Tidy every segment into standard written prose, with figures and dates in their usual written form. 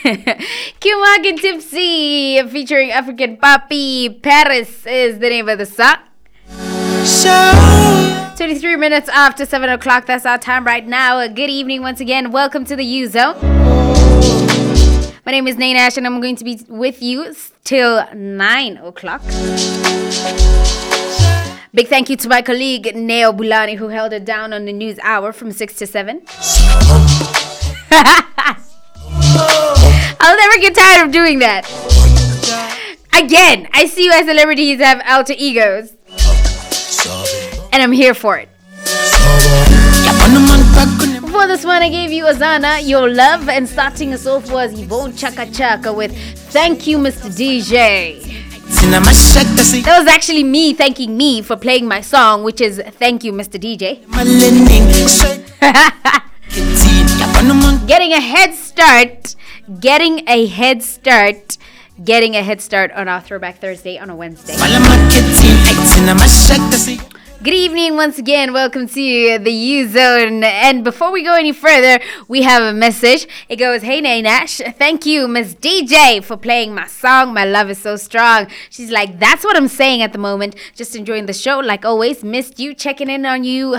Kumag and Tipsy featuring African Papi. Paris is the name of the song. 23 minutes after 7 o'clock. That's our time right now. Good evening once again. Welcome to the U Zone. My name is Nainash and I'm going to be with you till 9 o'clock. Big thank you to my colleague Neo Bulani who held it down on the news hour from 6 to 7. I'll never get tired of doing that. Again, I see why celebrities have alter egos. And I'm here for it. For this one, I gave you Azana, Your Love, and starting us off was Yvonne Chaka Chaka with Thank You, Mr. DJ. That was actually me thanking me for playing my song, which is Thank You, Mr. DJ. Getting a head start on our Throwback Thursday on a Wednesday. Good evening once again. Welcome to the U Zone. And before we go any further, we have a message. It goes, Hey Nainash, thank you, Miss DJ, for playing my song. My love is so strong. She's like, that's what I'm saying at the moment. Just enjoying the show. Like always, missed you. Checking in on you.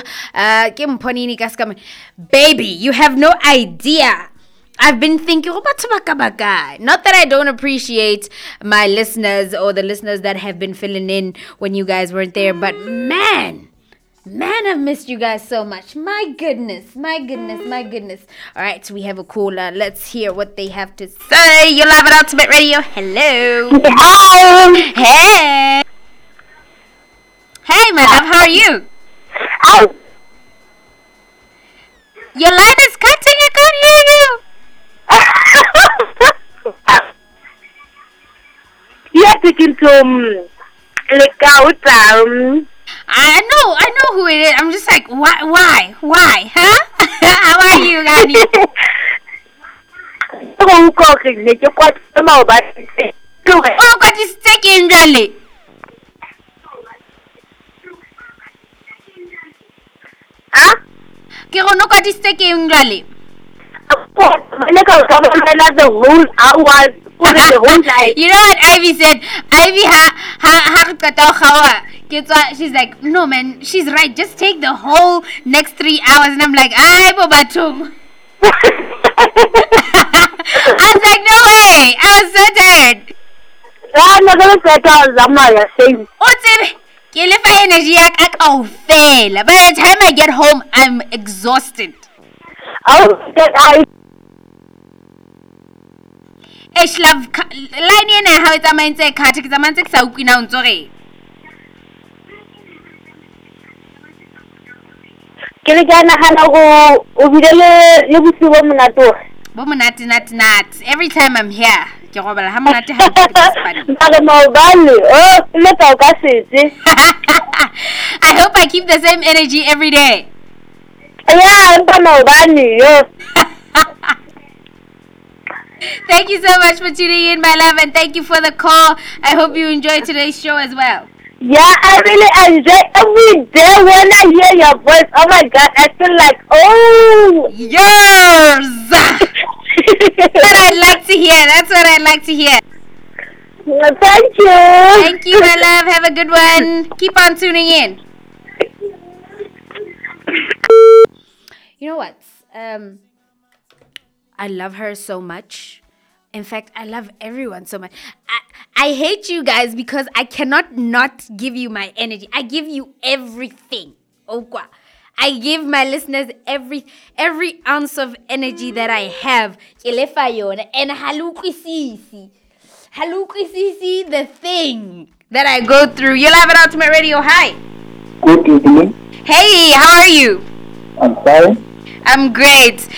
Baby, you have no idea. I've been thinking about Tabaka. Not that I don't appreciate my listeners or the listeners that have been filling in when you guys weren't there, but man, I've missed you guys so much. My goodness. All right, so we have a caller. Let's hear what they have to say. You're live at Ultimate Radio. Hello. Hey. Hey, my love. How are you? Your line is cutting. I can't hear you. You have to get to I know who it is. I'm just like, why, huh? How are you, Gani? Oh, what is taking really? Huh? You know what is taking really? You know what Ivy said? Ivy she's like, no man, she's right. Just take the whole next 3 hours. And I'm like, I was like, no way. I was so tired. I'm not going to say I'm not saying. What's it? Energy. By the time I get home, I'm exhausted. Love line in how it's a mindset catch the man takes out now. Sorry. Every time I'm here, I hope I keep the same energy every day. Thank you so much for tuning in, my love, and thank you for the call. I hope you enjoyed today's show as well. Yeah, I really enjoy every day when I hear your voice. Oh my God, I feel like, oh, yours. That's what I'd like to hear. Well, thank you. Thank you, my love. Have a good one. Keep on tuning in. You know what? I love her so much. In fact, I love everyone so much. I hate you guys because I cannot not give you my energy. I give you everything. Okwa. I give my listeners every ounce of energy that I have. And halukisisi, the thing that I go through. You're live at Ultimate Radio. Hi. Good evening. Hey, how are you? I'm fine. I'm great.